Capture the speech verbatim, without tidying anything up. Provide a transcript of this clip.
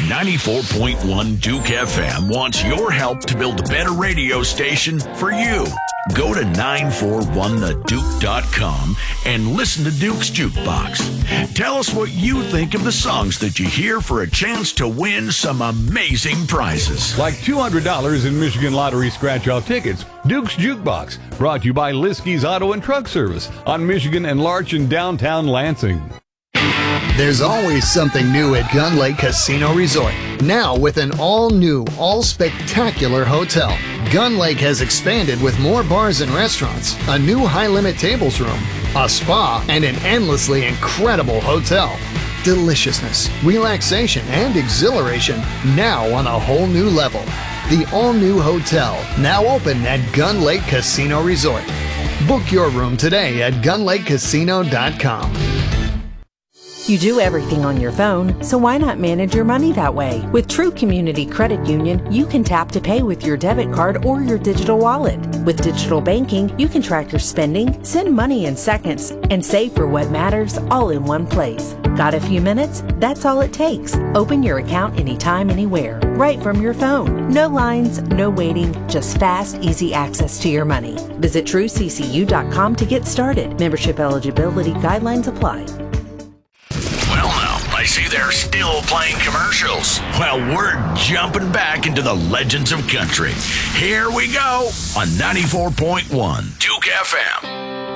ninety-four point one Duke F M wants your help to build a better radio station for you. Go to nine four one the duke dot com and listen to Duke's Jukebox. Tell us what you think of the songs that you hear for a chance to win some amazing prizes. Like two hundred dollars in Michigan Lottery scratch-off tickets. Duke's Jukebox, brought to you by Liskey's Auto and Truck Service on Michigan and Larch in downtown Lansing. There's always something new at Gun Lake Casino Resort. Now with an all-new, all-spectacular hotel. Gun Lake has expanded with more bars and restaurants, a new high-limit tables room, a spa, and an endlessly incredible hotel. Deliciousness, relaxation, and exhilaration now on a whole new level. The all-new hotel, now open at Gun Lake Casino Resort. Book your room today at gun lake casino dot com. You do everything on your phone, so why not manage your money that way? With True Community Credit Union, you can tap to pay with your debit card or your digital wallet. With digital banking, you can track your spending, send money in seconds, and save for what matters all in one place. Got a few minutes? That's all it takes. Open your account anytime, anywhere, right from your phone. No lines, no waiting, just fast, easy access to your money. Visit true c c u dot com to get started. Membership eligibility guidelines apply. I see they're still playing commercials. Well, we're jumping back into the legends of country. Here we go on ninety-four point one Duke F M.